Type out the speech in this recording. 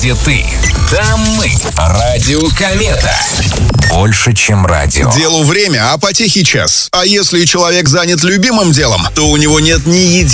где ты, там мы. Радио Комета. Больше, чем радио. Делу время, а потехе час. А если человек занят любимым делом, то у него нет ни единого